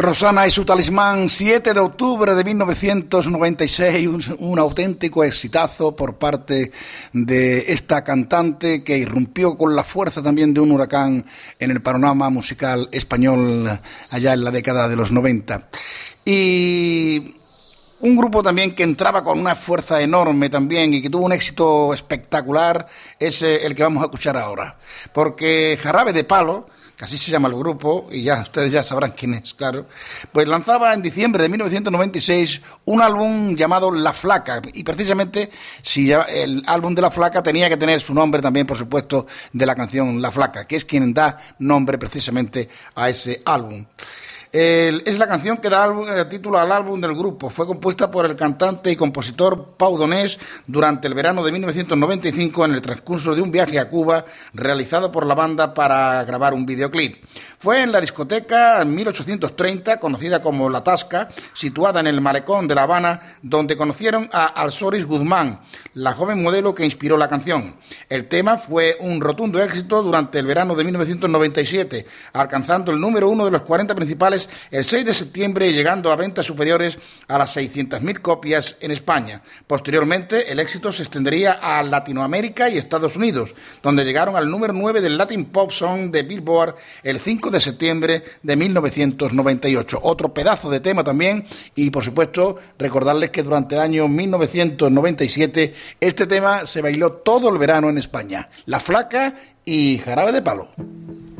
Rosana y su talismán, 7 de octubre de 1996, un auténtico exitazo por parte de esta cantante que irrumpió con la fuerza también de un huracán en el panorama musical español allá en la década de los 90. Y un grupo también que entraba con una fuerza enorme también y que tuvo un éxito espectacular es el que vamos a escuchar ahora. Porque Jarabe de Palo, que así se llama el grupo, y ya ustedes ya sabrán quién es, claro, pues lanzaba en diciembre de 1996 un álbum llamado La Flaca, y precisamente si ya el álbum de La Flaca tenía que tener su nombre también, por supuesto, de la canción La Flaca, que es quien da nombre precisamente a ese álbum. Es la canción que da título al álbum del grupo. Fue compuesta por el cantante y compositor Pau Donés durante el verano de 1995 en el transcurso de un viaje a Cuba realizado por la banda para grabar un videoclip. Fue en la discoteca 1830, conocida como La Tasca, situada en el malecón de La Habana, donde conocieron a Alsoris Guzmán, la joven modelo que inspiró la canción. El tema fue un rotundo éxito durante el verano de 1997, alcanzando el número 1 de los 40 principales el 6 de septiembre y llegando a ventas superiores a las 600.000 copias en España. Posteriormente, el éxito se extendería a Latinoamérica y Estados Unidos, donde llegaron al número 9 del Latin Pop Song de Billboard el 5 de septiembre de 1998. Otro pedazo de tema también, y por supuesto recordarles que durante el año 1997 este tema se bailó todo el verano en España. La Flaca y Jarabe de Palo.